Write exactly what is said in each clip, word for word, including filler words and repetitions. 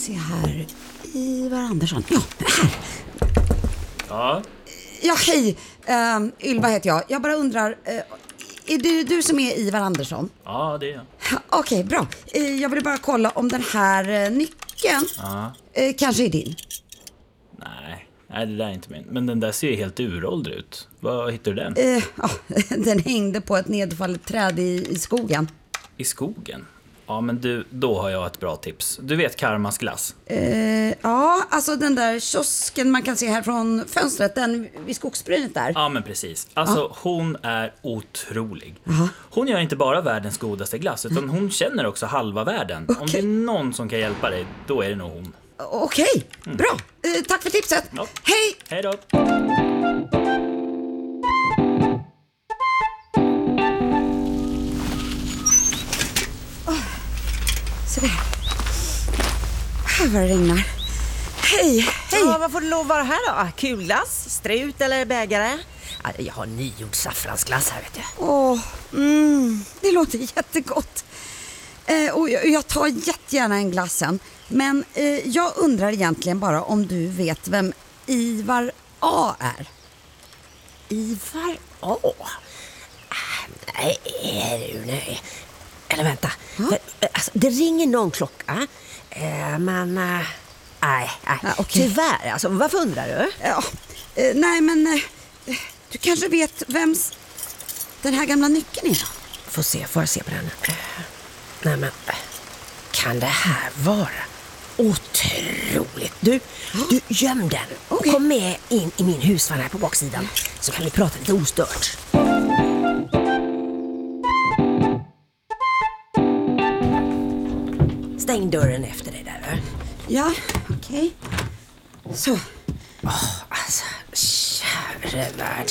se här. Ivar Andersson. Ja, här. Ja. Ja, hej. Uh, Ylva heter jag. Jag bara undrar, uh, är det du som är Ivar Andersson? Ja, det är jag. Okej, okay, bra. Uh, jag ville bara kolla om den här uh, nyckeln Ja. uh, kanske är din. Nej, nej, det där är inte min. Men den där ser ju helt uråldrig ut. Var hittar du den? Uh, uh, den hängde på ett nedfallet träd i, i skogen. I skogen? Ja, men du, då har jag ett bra tips. Du vet Karmas glass? Uh, ja, alltså den där kiosken man kan se här från fönstret, den vid skogsbrynet där. Ja, men precis. Alltså, ja. hon är otrolig. Aha. Hon gör inte bara världens godaste glass, utan hon känner också halva världen. Okay. Om det är någon som kan hjälpa dig, då är det nog hon. Okej, okay. mm. bra. Uh, tack för tipset. Ja. Hej! Hej då! Så där. Här var det regnar. Hej, hej. Ja, vad får det lov vara här då? Kulglass, strut eller bägare? Jag har nygjord saffransglass här, vet du. Åh, mm, det låter jättegott. Eh, och jag, jag tar jättegärna en glassen. Men eh, jag undrar egentligen bara om du vet vem Ivar A är. Ivar A? Ah, nej, nej. Eller vänta. För, alltså, det ringer någon klocka. Eh, men... Eh, nej, nej. Ja, okay. Tyvärr. Alltså, varför undrar du? Ja, eh, nej, men... Eh, du kanske vet vems den här gamla nyckeln är då? Får se, får jag se på den. Eh, nej, men... Kan det här vara otroligt? Du, oh. du göm den. Okay. Och kom med in i min husvagn här på baksidan. Så kan vi prata lite ostört. Stäng dörren efter dig där. Ja, okej. Okay. Så. Åh, alltså, käre värld.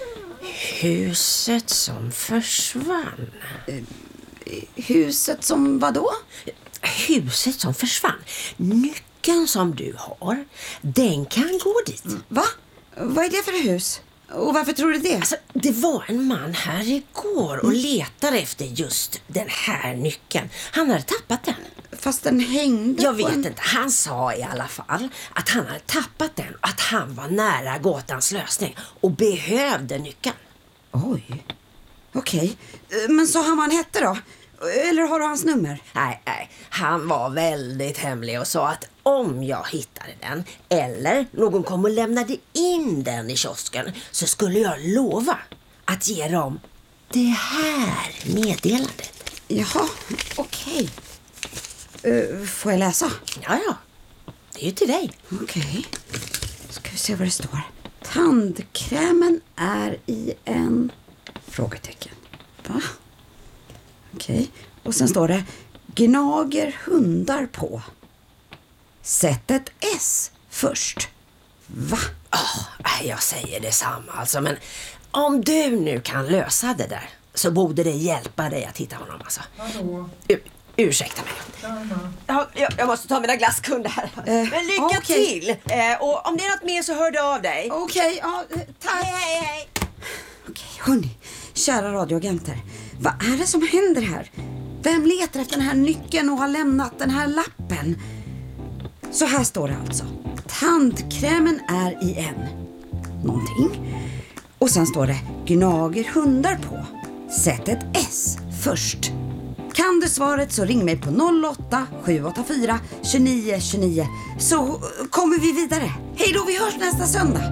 Huset som försvann. Uh, huset som vad då? Huset som försvann. Nyckeln som du har, den kan gå dit. Va? Vad är det för hus? Och varför tror du det? Alltså, det var en man här igår och mm. letade efter just den här nyckeln. Han hade tappat den. Fast den hängde Jag vet en... inte. Han sa i alla fall att han hade tappat den. Att han var nära gåtans lösning och behövde nyckeln. Oj. Okej. Okay. Men så han vad han hette då? Eller har du hans nummer? Nej, nej. Han var väldigt hemlig och sa att om jag hittade den eller någon kom och lämnade in den i kiosken så skulle jag lova att ge dem det här meddelandet. Jaha, okej. Okay. Uh, får jag läsa? Ja, ja. Det är ju till dig. Okej. Okay. Ska vi se vad det står. Tandkrämen är i en... Frågetecken. Va? Okej. Okay. Och sen står det gnager hundar på. Sätt ett S först. Va? Oh, jag säger detsamma alltså. Men om du nu kan lösa det där så borde det hjälpa dig att hitta honom alltså. Hallå. U- ursäkta mig. Ja, jag, jag måste ta mina glasskunder här. Uh, men lycka okay. till. Uh, och om det är något mer så hör du av dig. Okej, okay, ja, tack. Hej, hej, hej. Okej, okay, hörni. Kära radioagenter. Vad är det som händer här? Vem letar efter den här nyckeln och har lämnat den här lappen? Så här står det alltså. Tandkrämen är i en. Någonting. Och sen står det gnager hundar på. Sätt ett S först. Kan du svaret så ring mig på noll åtta sju åtta fyra tjugonio tjugonio så kommer vi vidare. Hej då, vi hörs nästa söndag.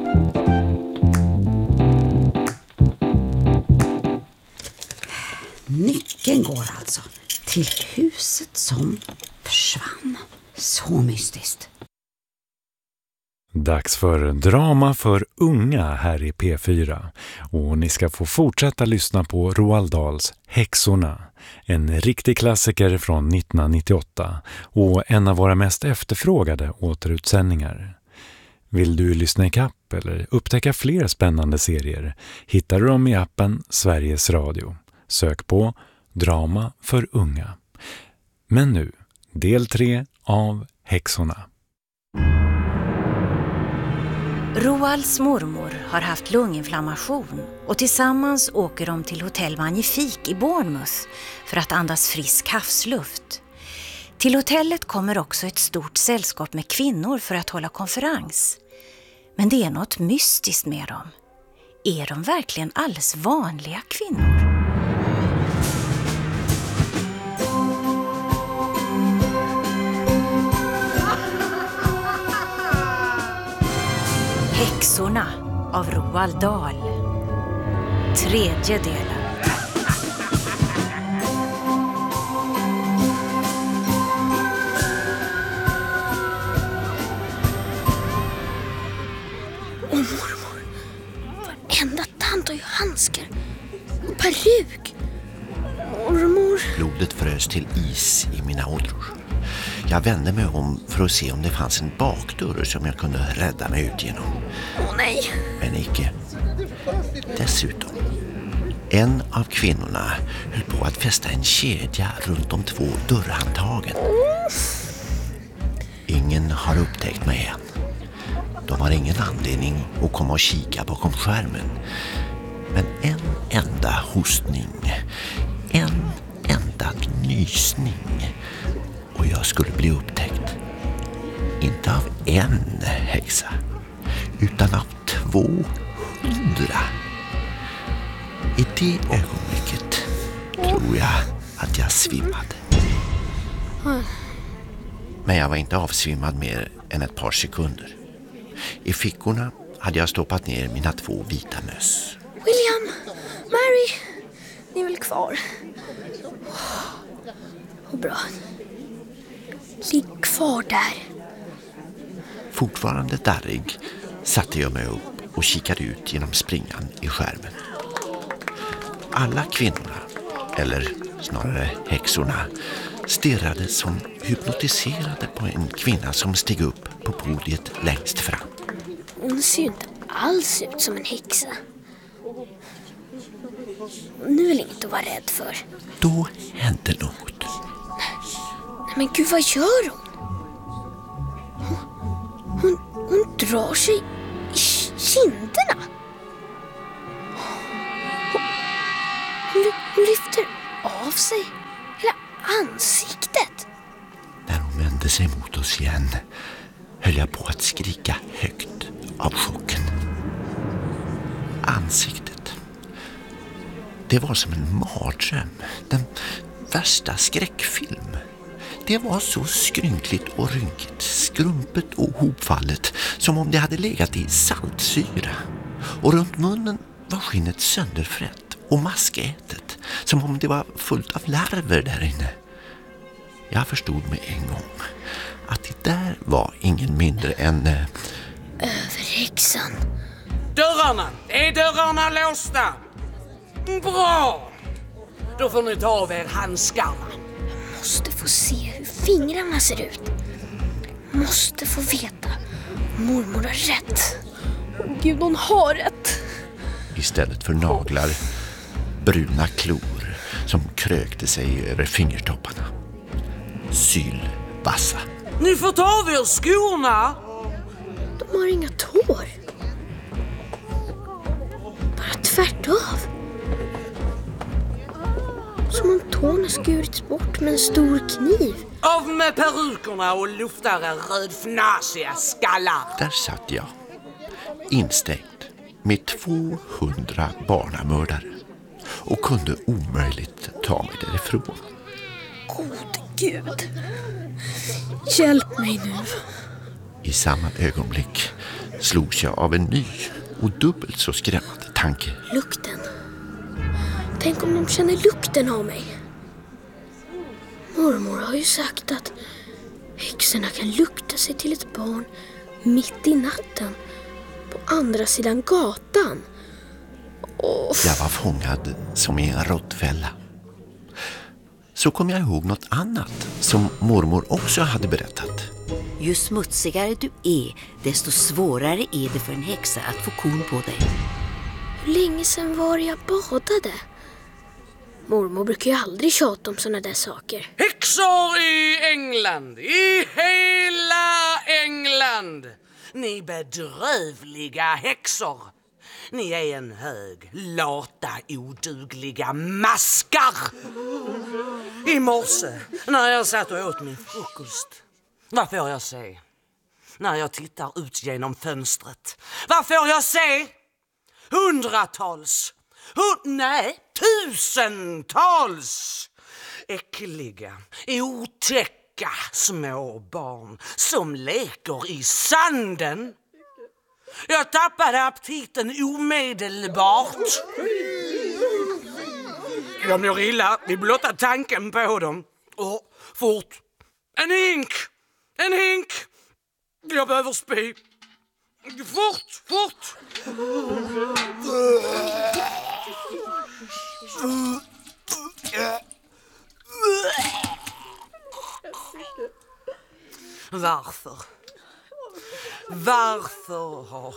Nyckeln går alltså till huset som försvann. Så mystiskt. Dags för drama för unga här i P fyra. Och ni ska få fortsätta lyssna på Roald Dahls Häxorna. En riktig klassiker från nittonhundranittioåtta och en av våra mest efterfrågade återutsändningar. Vill du lyssna i kapp eller upptäcka fler spännande serier hittar du dem i appen Sveriges Radio. Sök på Drama för unga. Men nu, del tre av Häxorna. Roalds mormor har haft lunginflammation och tillsammans åker de till Hotell Magnifik i Bournemouth för att andas frisk havsluft. Till hotellet kommer också ett stort sällskap med kvinnor för att hålla konferens. Men det är något mystiskt med dem. Är de verkligen alldeles vanliga kvinnor? Häxorna av Roald Dahl. Tredje delen. Och mormor, varenda tant har ju handskar och peruk. Mormor. Blodet frös till is i mina ådror. Jag vände mig om för att se om det fanns en bakdörr som jag kunde rädda mig ut genom. Åh nej. Men icke. Dessutom, en av kvinnorna höll på att fästa en kedja runt de två dörrhandtagen. Ingen har upptäckt mig än. De har ingen anledning att komma och kika bakom skärmen. Men en enda hostning, en enda nysning och jag skulle bli upptäckt. Inte av en häxa, utan av tvåhundra. I det ögonblicket tror jag att jag svimmade. Men jag var inte avsvimmad mer än ett par sekunder. I fickorna hade jag stoppat ner mina två vita möss. William, Mary, ni är väl kvar? Vad bra. Ligg kvar där. Fortfarande darrig satte jag mig upp och kikade ut genom springan i skärmen. Alla kvinnorna, eller snarare häxorna, stirrade som hypnotiserade på en kvinna som steg upp på podiet längst fram. Hon ser ju inte alls ut som en häxa. Nu är det inget att vara rädd för. Då hände något. Nej men gud, vad gör hon? Hon, hon, hon drar sig i kinderna. Hon, hon, hon lyfter av sig hela ansiktet. När hon vände sig mot oss igen höll jag på att skrika högt av chocken. Ansiktet. Det var som en mardröm. Den värsta skräckfilm. Det var så skrynkligt och rynkigt, skrumpet och hopfallet som om det hade legat i saltsyra. Och runt munnen var skinnet sönderfrätt och maskätet, som om det var fullt av larver där inne. Jag förstod med en gång att det där var ingen mindre än... Äh... Överhäxan. Dörrarna! Är dörrarna låsta? Bra! Då får ni ta av er handskarna. Måste få se hur fingrarna ser ut. Måste få veta. Mormor har rätt. Åh Gud, hon har rätt. Istället för naglar, bruna klor som krökte sig över fingertopparna. Sylvassa. Ni får ta av er skorna. De har inga tår. Bara tvärt av. Som om tårna skurits bort med en stor kniv. Av med perukerna och luftar en rödfnasiga skallar. Där satt jag, instängd med tvåhundra barnamördare och kunde omöjligt ta mig därifrån. Gode Gud. Hjälp mig nu. I samma ögonblick slogs jag av en ny och dubbelt så skrämmande tanke. Lukten. Tänk om de känner lukten av mig. Mormor har ju sagt att häxorna kan lukta sig till ett barn mitt i natten på andra sidan gatan. Oh. Jag var fångad som i en råttfälla. Så kom jag ihåg något annat som mormor också hade berättat. Ju smutsigare du är, desto svårare är det för en häxa att få korn på dig. Hur länge sedan var jag badade? Mormor brukar ju aldrig tjata om såna där saker. Häxor i England, i hela England. Ni bedrövliga häxor. Ni är en hög, lata, odugliga maskar. I morse, när jag satt och åt min frukost, vad får jag se? När jag tittar ut genom fönstret, vad får jag se? Hundratals, hund, nej, tusentals äckliga, otäcka små barn som leker i sanden. Jag tappade aptiten omedelbart. Jag mår illa vid blotta tanken på dem. Och fort. En hink! En hink! Jag behöver spy. Fort, fort! Varför? Varför har...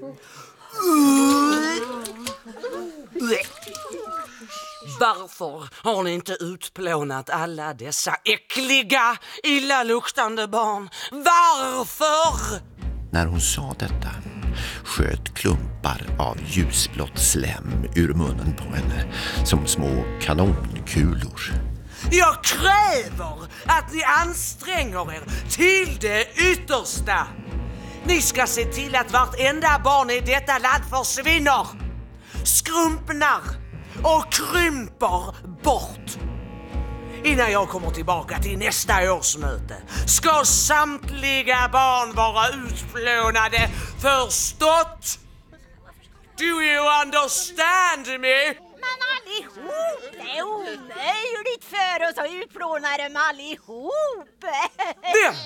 Varför har ni inte utplånat alla dessa äckliga, illaluktande barn? Varför? När hon sa detta sköt klumpar av ljusblått slem ur munnen på henne som små kanonkulor. Jag kräver att ni anstränger er till det yttersta. Ni ska se till att vartenda barn i detta land försvinner, skrumpnar och krymper bort. Innan jag kommer tillbaka till nästa årsmöte ska samtliga barn vara utplånade. Förstått? Do you understand me? Men allihop, det är omöjligt för oss att utplåna dem allihop. Vem?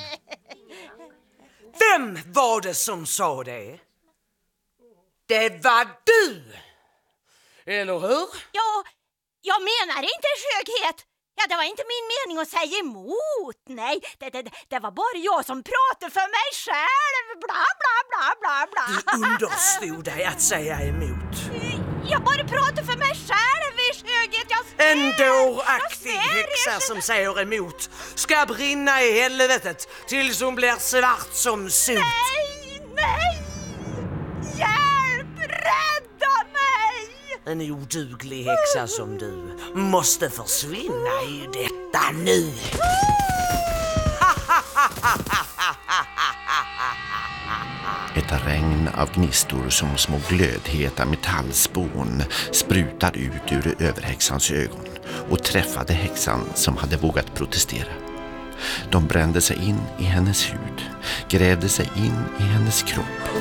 Vem var det som sa det? Det var du! Eller hur? Ja, jag menar inte skönhet. Ja, det var inte min mening att säga emot. Nej, det, det, det var bara jag som pratade för mig själv. Bla, bla, bla, bla, bla. Du understod dig att säga emot. Jag bara pratar för mig själv i skönhet. Jag ser, en dåraktig jag ser, häxa jag... som säger emot ska brinna i helvetet tills hon blir svart som sot. Nej, nej! Hjälp! Rädda mig! En oduglig häxa som du måste försvinna i detta nu. Ett regn av gnistor som små glödheta metallspån sprutade ut ur överhäxans ögon och träffade häxan som hade vågat protestera. De brände sig in i hennes hud, grävde sig in i hennes kropp.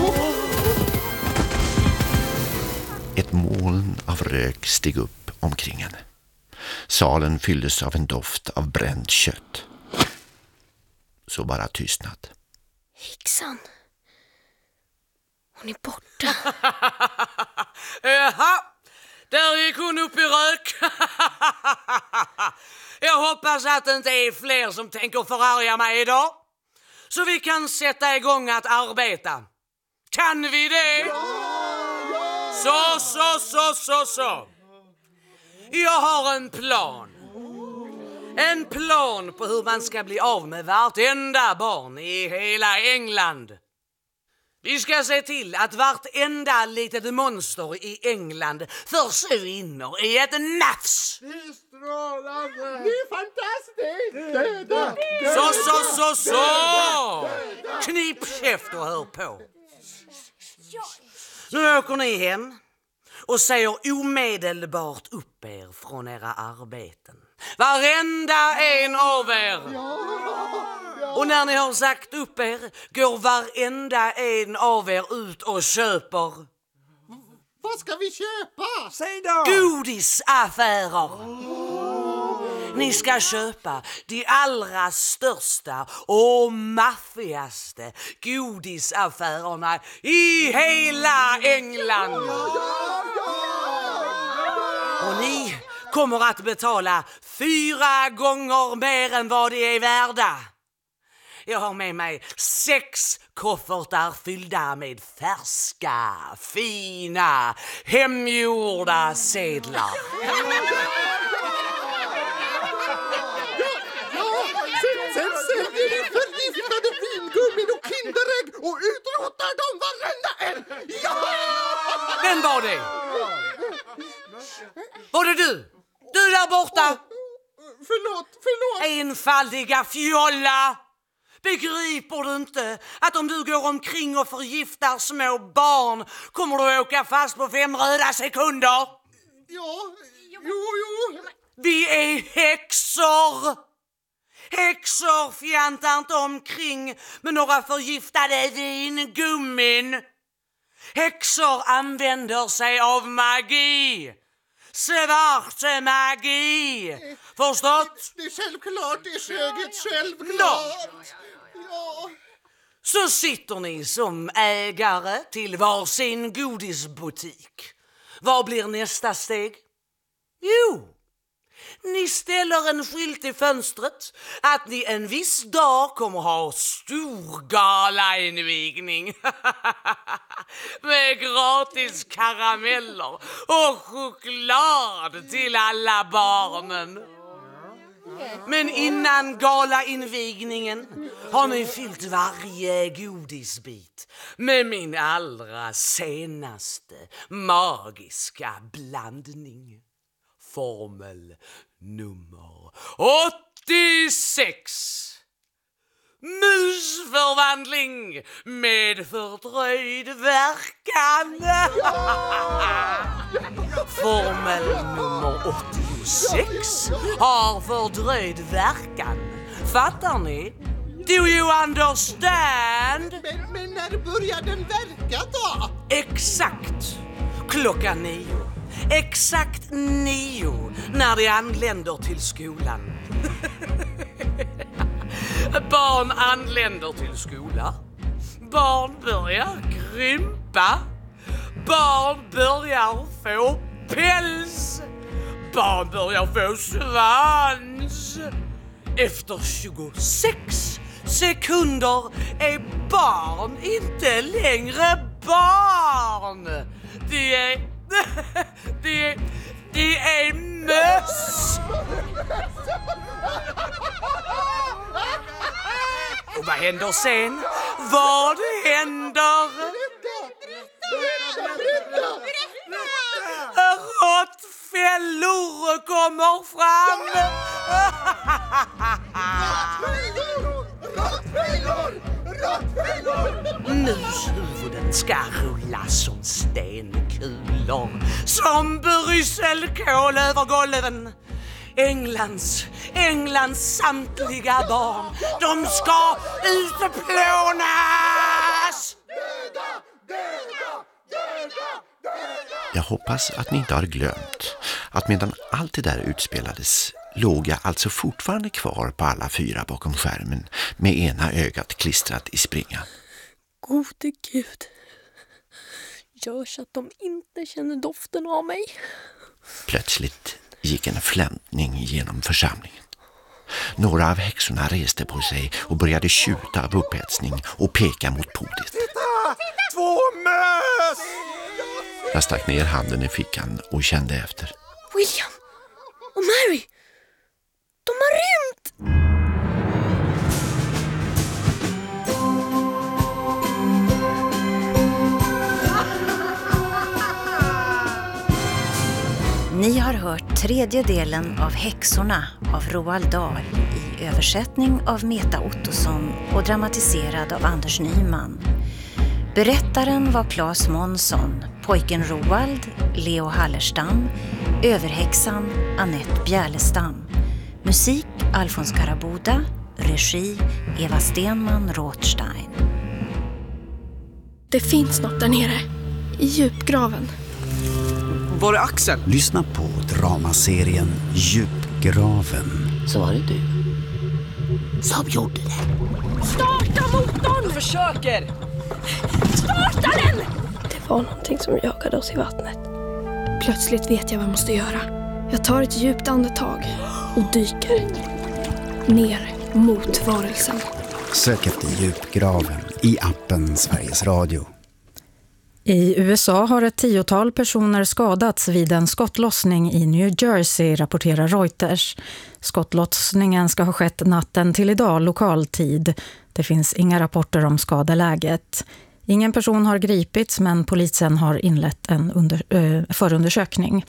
Ett moln av rök steg upp omkring henne. Salen fylldes av en doft av bränt kött. Så bara tystnad. Häxan. Hon är borta. Jaha, där gick hon upp i rök. Jag hoppas att det inte är fler som tänker förarga mig idag. Så vi kan sätta igång att arbeta. Kan vi det? Ja! Så, så, så, så, så. Jag har en plan. En plan på hur man ska bli av med vartenda barn i hela England. Vi ska se till att vartenda litet monster i England försvinner i ett nafs. Det är strålande. Det är fantastiskt. Döda. Så, så, så, så. Knip käft och hör på. Nu åker ni hem och säger omedelbart upp er från era arbeten. Varenda en av er. Och när ni har sagt upp er går varenda en av er ut och köper. Vad ska vi köpa? Säg då! Godisaffärer. Ni ska köpa de allra största och maffigaste godisaffärerna i hela England. Och ni kommer att betala fyra gånger mer än vad de är värda. Jag har med mig sex koffertar fyllda med färska, fina, hemgjorda sedlar. Sen säljer ni förgiftade vingummin och kinderägg och utrotar dem varenda en! Ja! var det? Var det du? Du där borta? Förlåt, förlåt. Enfaldiga fjolla! Begriper du inte att om du går omkring och förgiftar små barn kommer du åka fast på fem röda sekunder? Ja, jo, jo. Vi är häxor! Häxor fjantar inte omkring med några förgiftade vingummin. Häxor använder sig av magi. Svart magi. Förstått? Det är självklart, det är sjöget självklart. Ja. Så sitter ni som ägare till varsin godisbutik. Vad blir nästa steg? Jo, ni ställer en skylt i fönstret att ni en viss dag kommer ha stor galainvigning. Med gratis karameller och choklad till alla barnen. Men innan galainvigningen har ni fyllt varje godisbit med min allra senaste magiska blandning. Formel nummer åttiosex. Musförvandling med fördröjd verkan. Formel nummer åttiosex har fördröjd verkan. Fattar ni? Do you understand? Men, men när börjar den verka då? Exakt klockan nio. Exakt nio när de anländer till skolan. Barn anländer till skolan. Barn börjar krympa. Barn börjar få päls. Barn börjar få svans. Efter tjugosex sekunder är barn inte längre barn. De är... De är... De är möss. Och vad händer sen? Vad händer? Råttfällor kommer fram. Råttfällor! Råttfällor! Mushuvuden ska rulla som stenkulor, som brysselkål över golven. Englands, Englands samtliga barn, de ska utplånas! Döda! Döda! Döda! Döda! Jag hoppas att ni inte har glömt att medan allt det där utspelades låg jag alltså fortfarande kvar på alla fyra bakom skärmen med ena ögat klistrat i springan. Gode Gud, gör så att de inte känner doften av mig. Plötsligt gick en flämtning genom församlingen. Några av häxorna reste på sig och började tjuta av upphetsning och peka mot podiet. Titta! Två möss! Jag stack ner handen i fickan och kände efter. William och Mary, de har rymt! Ni har hört tredje delen av Häxorna av Roald Dahl i översättning av Meta Ottosson och dramatiserad av Anders Nyman. Berättaren var Claes Månsson, pojken Roald, Leo Hallerstam, överhäxan Annette Bjärlestam. Musik Alfons Karaboda, regi Eva Stenman Rothstein. Det finns något där nere, i djupgraven. Var är Axel? Lyssna på dramaserien Djupgraven. Så var det du som gjorde det. Starta motorn! Försöker! Starta den! Det var någonting som jagade oss i vattnet. Plötsligt vet jag vad jag måste göra. Jag tar ett djupt andetag och dyker ner mot varelsen. Sök efter Djupgraven i appen Sveriges Radio. I U S A har ett tiotal personer skadats vid en skottlossning i New Jersey, rapporterar Reuters. Skottlossningen ska ha skett natten till idag lokal tid. Det finns inga rapporter om skadeläget. Ingen person har gripits, men polisen har inlett en under, äh, förundersökning.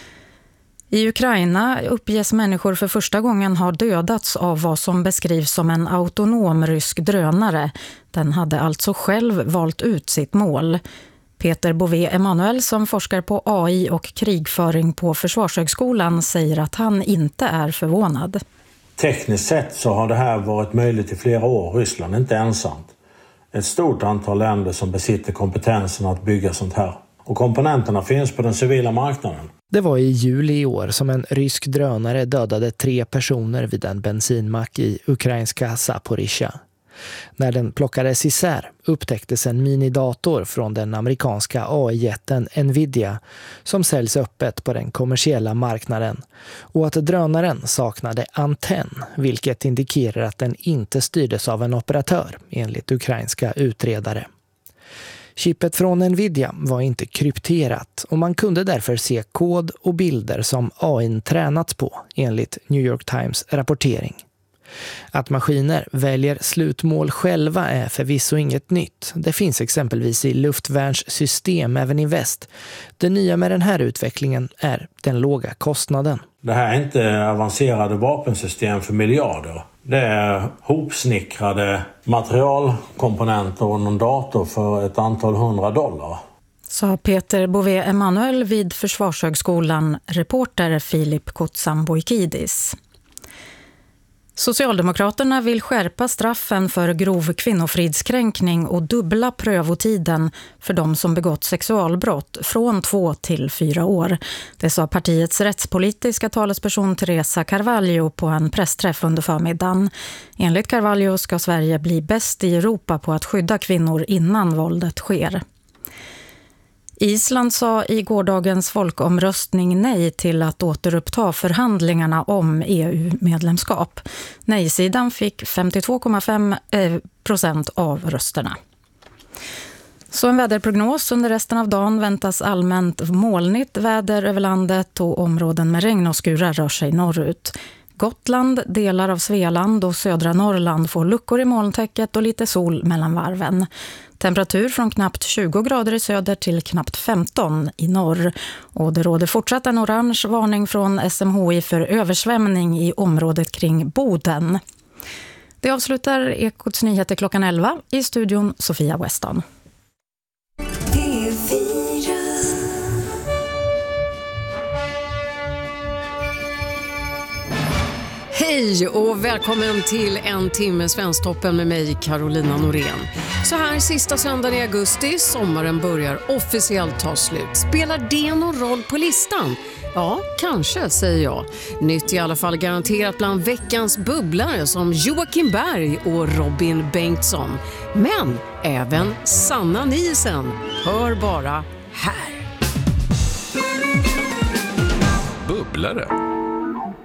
I Ukraina uppges människor för första gången ha dödats av vad som beskrivs som en autonom rysk drönare. Den hade alltså själv valt ut sitt mål. Peter Bové Emanuel, som forskar på A I och krigföring på Försvarshögskolan, säger att han inte är förvånad. Tekniskt sett så har det här varit möjligt i flera år. Ryssland är inte ensamt. Ett stort antal länder som besitter kompetensen att bygga sånt här. Och komponenterna finns på den civila marknaden. Det var i juli i år som en rysk drönare dödade tre personer vid en bensinmack i ukrainska Zaporizjzja. När den plockades isär upptäcktes en minidator från den amerikanska A I-jätten Nvidia som säljs öppet på den kommersiella marknaden, och att drönaren saknade antenn, vilket indikerar att den inte styrdes av en operatör, enligt ukrainska utredare. Chippet från Nvidia var inte krypterat och man kunde därför se kod och bilder som A I tränats på, enligt New York Times rapportering. Att maskiner väljer slutmål själva är förvisso inget nytt. Det finns exempelvis i luftvärnssystem även i väst. Det nya med den här utvecklingen är den låga kostnaden. Det här är inte avancerade vapensystem för miljarder. Det är hopsnickrade materialkomponenter och någon dator för ett antal hundra dollar. Sa Peter Bové Emanuel vid Försvarshögskolan, reporter Filip Kotsamboikidis. Socialdemokraterna vill skärpa straffen för grov kvinnofridskränkning och dubbla prövotiden för de som begått sexualbrott från två till fyra år. Det sa partiets rättspolitiska talesperson Teresa Carvalho på en pressträff under förmiddagen. Enligt Carvalho ska Sverige bli bäst i Europa på att skydda kvinnor innan våldet sker. Island sa i gårdagens folkomröstning nej till att återuppta förhandlingarna om E U-medlemskap. Nej-sidan fick femtiotvå komma fem procent av rösterna. Så en väderprognos: under resten av dagen väntas allmänt molnigt väder över landet och områden med regn och skurar rör sig norrut. Gotland, delar av Svealand och södra Norrland får luckor i molntäcket och lite sol mellan varven. Temperatur från knappt tjugo grader i söder till knappt femton i norr. Och det råder fortsatt en orange varning från S M H I för översvämning i området kring Boden. Det avslutar Ekots nyheter klockan elva. I studion Sofia Weston. Hej och välkommen till en timme Svensktoppen med mig, Carolina Norén. Så här sista söndagen i augusti, sommaren börjar officiellt ta slut. Spelar det någon roll på listan? Ja, kanske, säger jag. Nytt i alla fall garanterat bland veckans bubblare som Joakim Berg och Robin Bengtsson. Men även Sanna Nielsen. Hör bara här. Bubblare.